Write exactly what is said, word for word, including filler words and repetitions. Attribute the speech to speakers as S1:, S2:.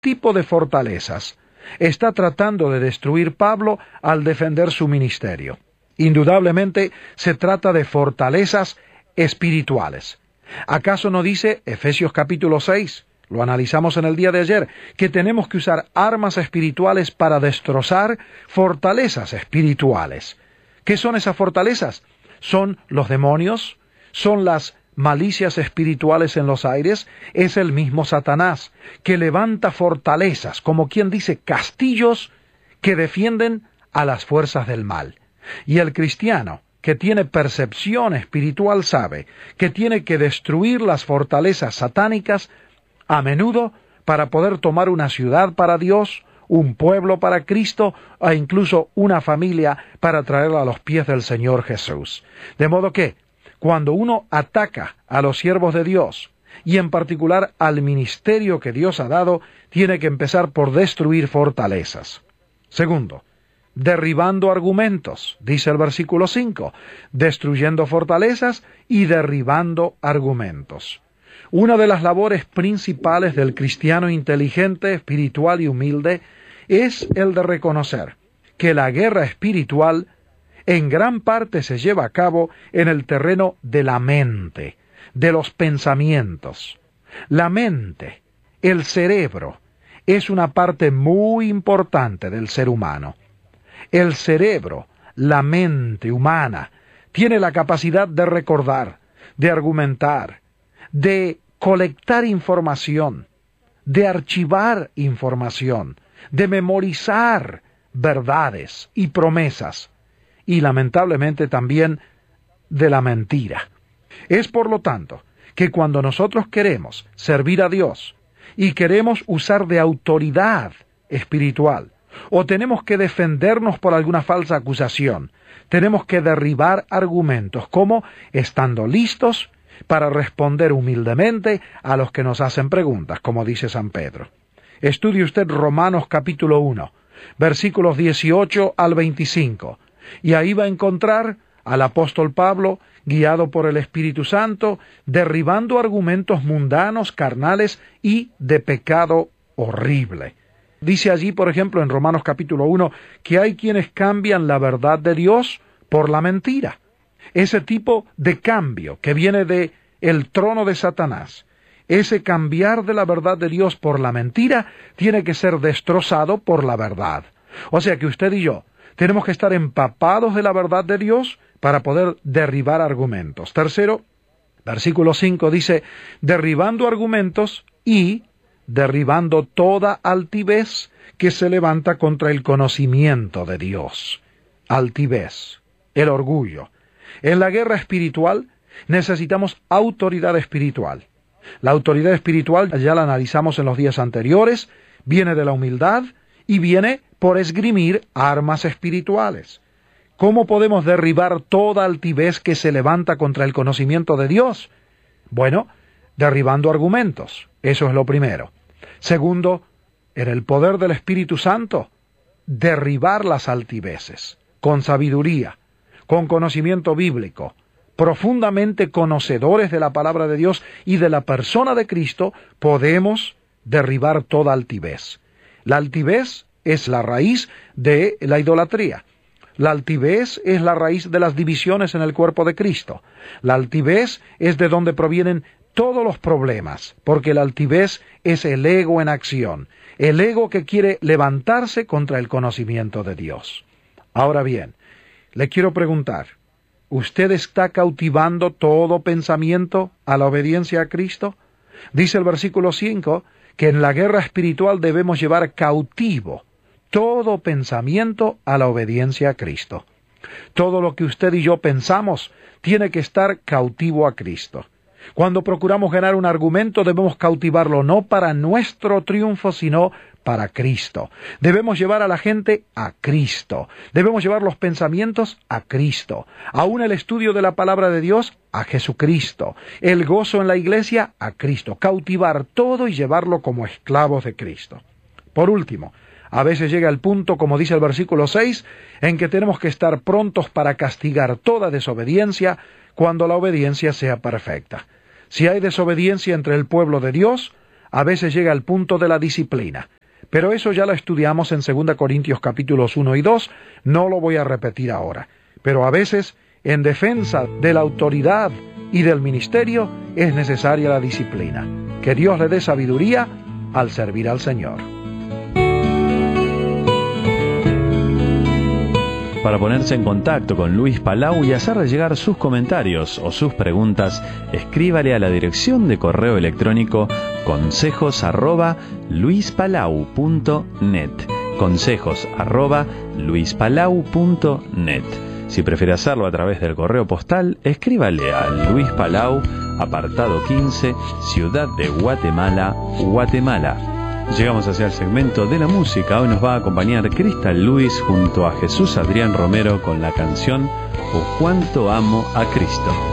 S1: tipo de fortalezas está tratando de destruir Pablo al defender su ministerio? Indudablemente se trata de fortalezas espirituales. ¿Acaso no dice Efesios capítulo seis, lo analizamos en el día de ayer, que tenemos que usar armas espirituales para destrozar fortalezas espirituales? ¿Qué son esas fortalezas? Son los demonios, son las malicias espirituales en los aires, es el mismo Satanás, que levanta fortalezas, como quien dice castillos, que defienden a las fuerzas del mal. Y el cristiano, que tiene percepción espiritual, sabe que tiene que destruir las fortalezas satánicas a menudo para poder tomar una ciudad para Dios, un pueblo para Cristo, e incluso una familia para traerla a los pies del Señor Jesús. De modo que, cuando uno ataca a los siervos de Dios, y en particular al ministerio que Dios ha dado, tiene que empezar por destruir fortalezas. Segundo, derribando argumentos, dice el versículo cinco, destruyendo fortalezas y derribando argumentos. Una de las labores principales del cristiano inteligente, espiritual y humilde es el de reconocer que la guerra espiritual en gran parte se lleva a cabo en el terreno de la mente, de los pensamientos. La mente, el cerebro, es una parte muy importante del ser humano. El cerebro, la mente humana, tiene la capacidad de recordar, de argumentar, de colectar información, de archivar información, de memorizar verdades y promesas, y lamentablemente también de la mentira. Es por lo tanto que cuando nosotros queremos servir a Dios y queremos usar de autoridad espiritual, o tenemos que defendernos por alguna falsa acusación, tenemos que derribar argumentos, como estando listos para responder humildemente a los que nos hacen preguntas, como dice San Pedro. Estudie usted Romanos capítulo uno, versículos dieciocho al veinticinco, y ahí va a encontrar al apóstol Pablo, guiado por el Espíritu Santo, derribando argumentos mundanos, carnales y de pecado horrible. Dice allí, por ejemplo, en Romanos capítulo uno, que hay quienes cambian la verdad de Dios por la mentira. Ese tipo de cambio que viene de el trono de Satanás, ese cambiar de la verdad de Dios por la mentira, tiene que ser destrozado por la verdad. O sea que usted y yo tenemos que estar empapados de la verdad de Dios para poder derribar argumentos. Tercero, versículo cinco dice, derribando argumentos y derribando toda altivez que se levanta contra el conocimiento de Dios. Altivez, el orgullo. En la guerra espiritual necesitamos autoridad espiritual. La autoridad espiritual, ya la analizamos en los días anteriores, viene de la humildad y viene por esgrimir armas espirituales. ¿Cómo podemos derribar toda altivez que se levanta contra el conocimiento de Dios? Bueno, derribando argumentos. Eso es lo primero. Segundo, en el poder del Espíritu Santo, derribar las altiveces, con sabiduría, con conocimiento bíblico, profundamente conocedores de la palabra de Dios y de la persona de Cristo, podemos derribar toda altivez. La altivez es la raíz de la idolatría. La altivez es la raíz de las divisiones en el cuerpo de Cristo. La altivez es de donde provienen todos los problemas, porque la altivez es el ego en acción, el ego que quiere levantarse contra el conocimiento de Dios. Ahora bien, le quiero preguntar, ¿usted está cautivando todo pensamiento a la obediencia a Cristo? Dice el versículo cinco que en la guerra espiritual debemos llevar cautivo todo pensamiento a la obediencia a Cristo. Todo lo que usted y yo pensamos tiene que estar cautivo a Cristo. Cuando procuramos ganar un argumento debemos cautivarlo no para nuestro triunfo, sino para Cristo. Debemos llevar a la gente a Cristo. Debemos llevar los pensamientos a Cristo. Aún el estudio de la palabra de Dios a Jesucristo. El gozo en la iglesia a Cristo. Cautivar todo y llevarlo como esclavos de Cristo. Por último, a veces llega el punto, como dice el versículo seis, en que tenemos que estar prontos para castigar toda desobediencia cuando la obediencia sea perfecta. Si hay desobediencia entre el pueblo de Dios, a veces llega al punto de la disciplina. Pero eso ya lo estudiamos en segunda Corintios capítulos uno y dos, no lo voy a repetir ahora. Pero a veces, en defensa de la autoridad y del ministerio, es necesaria la disciplina. Que Dios le dé sabiduría al servir al Señor.
S2: Para ponerse en contacto con Luis Palau y hacerle llegar sus comentarios o sus preguntas, escríbale a la dirección de correo electrónico consejos arroba luispalau punto net. Consejos arroba luispalau punto net. Si prefiere hacerlo a través del correo postal, escríbale a Luis Palau, apartado quince, Ciudad de Guatemala, Guatemala. Llegamos hacia el segmento de la música. Hoy nos va a acompañar Crystal Lewis junto a Jesús Adrián Romero con la canción "Oh, cuánto amo a Cristo".